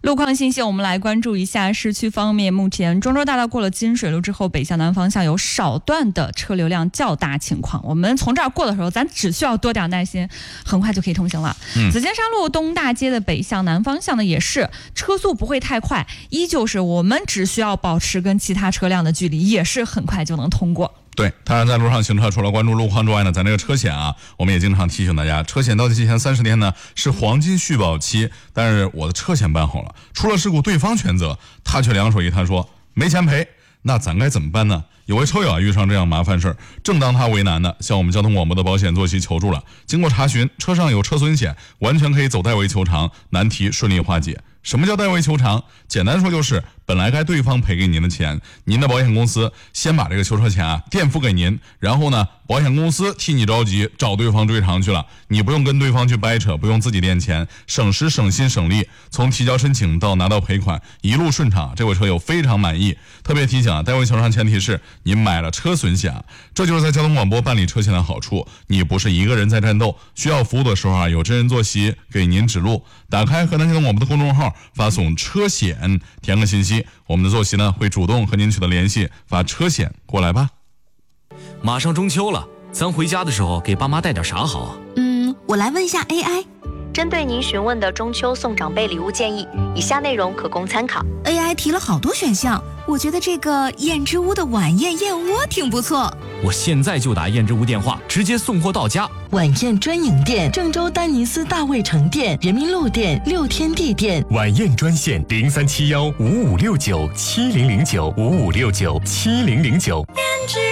路况信息，我们来关注一下市区方面。目前中州大道过了金水路之后，北向南方向有少段的车流量较大情况。我们从这儿过的时候，咱只需要多点耐心，很快就可以通行了。紫金山路东大街的北向南方向呢，也是车速不会太快，依旧是我们只需要保持跟其他车辆的距离，也是很快就能通过。 对，当然在路上行车，除了关注路况之外呢，咱这个车险啊，我们也经常提醒大家，车险到期前30天呢是黄金续保期。但是我的车险办好了，出了事故对方全责，他却两手一摊说没钱赔，那咱该怎么办呢？有位车友啊遇上这样麻烦事儿，正当他为难呢，向我们交通广播的保险坐席求助了。经过查询，车上有车损险，完全可以走代为求偿，难题顺利化解。什么叫代为求偿？简单说就是本来该对方赔给您的钱，您的保险公司先把这个修车钱啊垫付给您，然后呢保险公司替你着急找对方追偿去了，你不用跟对方去掰扯，不用自己垫钱，省时省心省力，从提交申请到拿到赔款一路顺畅，这位车友非常满意。特别提醒啊，代为求偿前提是您买了车损险，这就是在交通广播办理车险的好处，你不是一个人在战斗，需要服务的时候啊有真人坐席给您指路。打开河南交通广播的公众号，发送车险，填个信息，我们的坐席呢会主动和您取得联系，发车险过来吧。 马上中秋了，咱回家的时候给爸妈带点啥好啊？ 我来问一下 AI。 针对您询问的中秋送长辈礼物建议，以下内容可供参考。 AI 提了好多选项，我觉得这个燕之屋的晚宴燕窝挺不错。 我现在就打燕之屋电话，直接送货到家。 晚宴专营店，郑州丹尼斯大卫城店、人民路店、六天地店。 晚宴专线03715569700955697009。